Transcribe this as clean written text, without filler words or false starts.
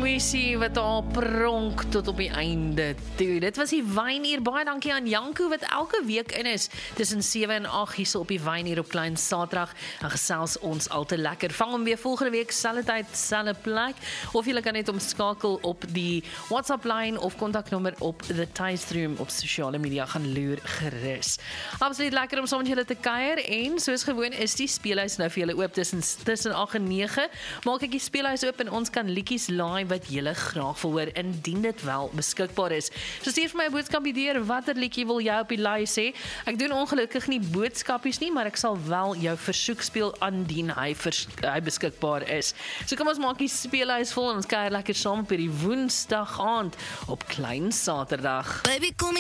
Missie wat al pronk tot op die einde toe. Dit was die Wynuur. Baie dankie aan Janko wat elke week in is tussen 7 en 8 hier op die Wynuur op Klein Saterdag. En gesels ons al te lekker. Vang hom weer volgende week, selfde tyd, selfde plek. Of jy kan net omskakel op die WhatsApp lyn of kontaknommer op The Taste Room op sosiale media gaan loer gerus. Absoluut lekker om saam met julle te kuier en soos gewoon is die speelhuis nou vir julle oop tussen 8 en 9. Maak ek die speelhuis oop en ons kan liedjies laai wat julle graag wil hoor indien dit wel beskikbaar is. So stuur vir my 'n boodskapie deur, watter liedjie wil jy op die lys hê? Ek doen ongelukkig nie boodskapies nie, maar ek sal wel jou versoek speel aandien hy beskikbaar is. So kom ons maak die speelhuis vol en ons kuier lekker saam op hierdie Woensdag aand op Klein Saterdag. Baby, kom